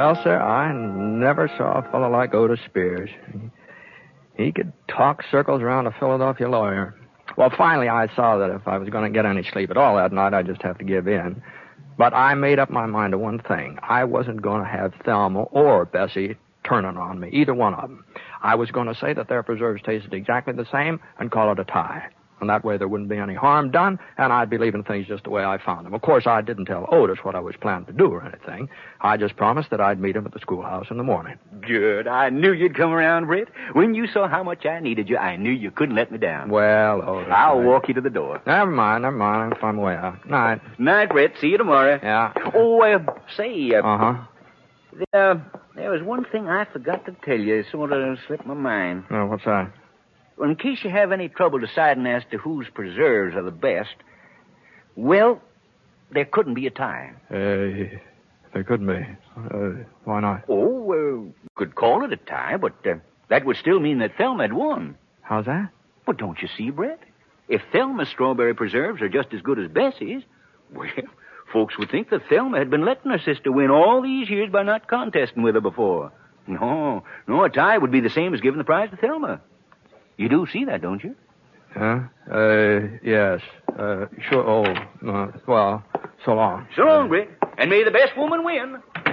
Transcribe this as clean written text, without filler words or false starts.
Well, sir, I never saw a fellow like Otis Spears. He could talk circles around a Philadelphia lawyer. Well, finally, I saw that if I was going to get any sleep at all that night, I'd just have to give in. But I made up my mind to one thing. I wasn't going to have Thelma or Bessie turning on me, either one of them. I was going to say that their preserves tasted exactly the same and call it a tie. And that way there wouldn't be any harm done, and I'd be leaving things just the way I found them. Of course, I didn't tell Otis what I was planning to do or anything. I just promised that I'd meet him at the schoolhouse in the morning. Good. I knew you'd come around, Britt. When you saw how much I needed you, I knew you couldn't let me down. Well, Otis... I'll walk you to the door. Never mind. I'm on my way out. Night. Night, Britt. See you tomorrow. Yeah. Oh, say... Uh-huh. There was one thing I forgot to tell you. It sort of slipped my mind. Oh, what's that? Well, in case you have any trouble deciding as to whose preserves are the best, well, there couldn't be a tie. There couldn't be. Why not? Oh, you could call it a tie, but that would still mean that Thelma had won. How's that? But don't you see, Brett? If Thelma's strawberry preserves are just as good as Bessie's, well, folks would think that Thelma had been letting her sister win all these years by not contesting with her before. No, a tie would be the same as giving the prize to Thelma. You do see that, don't you? Huh? Yes. Sure. Oh, well, so long. So long, Britt. And may the best woman win.